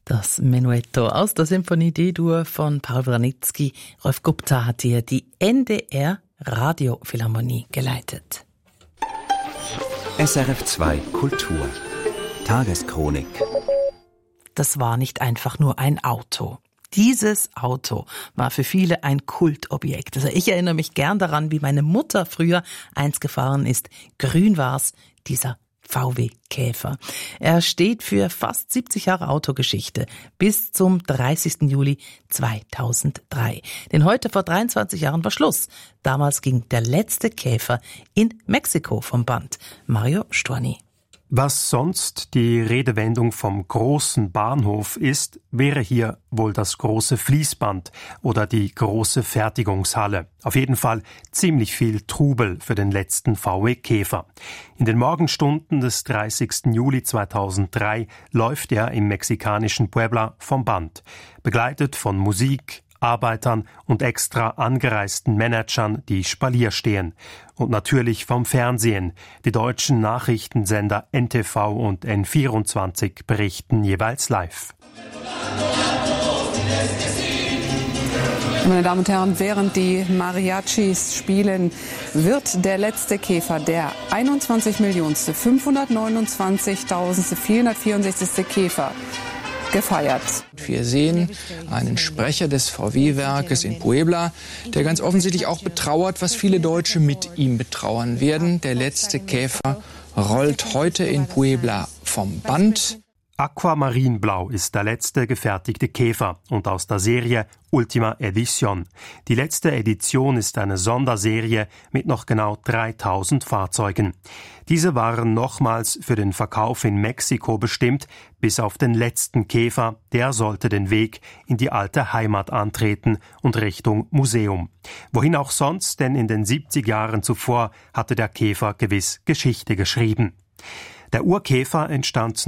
Das Menuetto aus der Symphonie D-Dur von Paul Wranitzky. Rolf Gupta hat hier die NDR Radiophilharmonie geleitet. SRF 2 Kultur Tageschronik. Das war nicht einfach nur ein Auto. Dieses Auto war für viele ein Kultobjekt. Also ich erinnere mich gern daran, wie meine Mutter früher eins gefahren ist. Grün war's, dieser VW Käfer. Er steht für fast 70 Jahre Autogeschichte bis zum 30. Juli 2003. Denn heute vor 23 Jahren war Schluss. Damals ging der letzte Käfer in Mexiko vom Band. Mario Storni. Was sonst die Redewendung vom großen Bahnhof ist, wäre hier wohl das große Fließband oder die große Fertigungshalle. Auf jeden Fall ziemlich viel Trubel für den letzten VW Käfer. In den Morgenstunden des 30. Juli 2003 läuft er im mexikanischen Puebla vom Band, begleitet von Musik, Arbeitern und extra angereisten Managern, die Spalier stehen. Und natürlich vom Fernsehen. Die deutschen Nachrichtensender NTV und N24 berichten jeweils live. Meine Damen und Herren, während die Mariachis spielen, wird der letzte Käfer, der 21.529.464. Käfer, gefeiert. Wir sehen einen Sprecher des VW-Werkes in Puebla, der ganz offensichtlich auch betrauert, was viele Deutsche mit ihm betrauern werden. Der letzte Käfer rollt heute in Puebla vom Band. Aquamarinblau ist der letzte gefertigte Käfer und aus der Serie Ultima Edition. Die letzte Edition ist eine Sonderserie mit noch genau 3000 Fahrzeugen. Diese waren nochmals für den Verkauf in Mexiko bestimmt, bis auf den letzten Käfer, der sollte den Weg in die alte Heimat antreten und Richtung Museum. Wohin auch sonst, denn in den 70 Jahren zuvor hatte der Käfer gewiss Geschichte geschrieben. Der Urkäfer entstand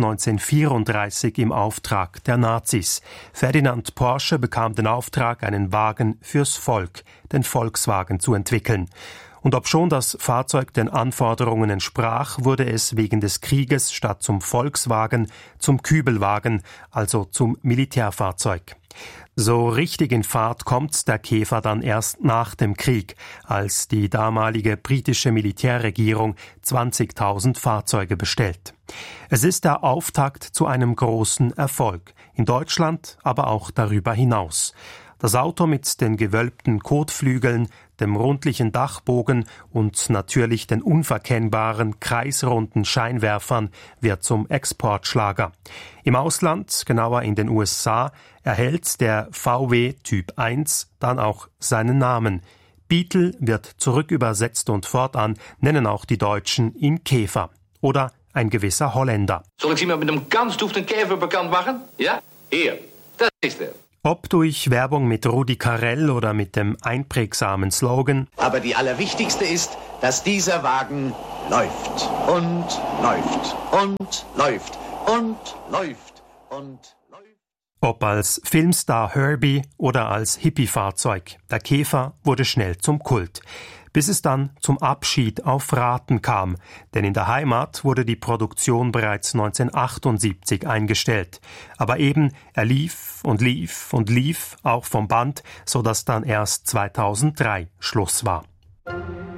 1934 im Auftrag der Nazis. Ferdinand Porsche bekam den Auftrag, einen Wagen fürs Volk, den Volkswagen, zu entwickeln. Und obschon das Fahrzeug den Anforderungen entsprach, wurde es wegen des Krieges statt zum Volkswagen zum Kübelwagen, also zum Militärfahrzeug. So richtig in Fahrt kommt der Käfer dann erst nach dem Krieg, als die damalige britische Militärregierung 20.000 Fahrzeuge bestellt. Es ist der Auftakt zu einem großen Erfolg, in Deutschland, aber auch darüber hinaus. Das Auto mit den gewölbten Kotflügeln, dem rundlichen Dachbogen und natürlich den unverkennbaren, kreisrunden Scheinwerfern wird zum Exportschlager. Im Ausland, genauer in den USA, erhält der VW Typ 1 dann auch seinen Namen. Beetle wird zurückübersetzt und fortan nennen auch die Deutschen ihn Käfer. Oder ein gewisser Holländer. Soll ich Sie mal mit einem ganz duften Käfer bekannt machen? Ja? Hier, das ist er. Ob durch Werbung mit Rudi Carrell oder mit dem einprägsamen Slogan. Aber die allerwichtigste ist, dass dieser Wagen läuft und läuft und läuft und läuft und läuft. Ob als Filmstar Herbie oder als Hippie-Fahrzeug. Der Käfer wurde schnell zum Kult. Bis es dann zum Abschied auf Raten kam, denn in der Heimat wurde die Produktion bereits 1978 eingestellt. Aber eben, er lief und lief und lief, auch vom Band, sodass dann erst 2003 Schluss war.